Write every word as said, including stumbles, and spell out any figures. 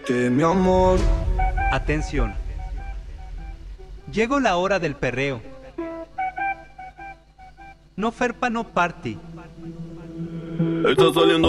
Que mi amor. Atención. Llegó la hora del perreo. No ferpa, no party. Está saliendo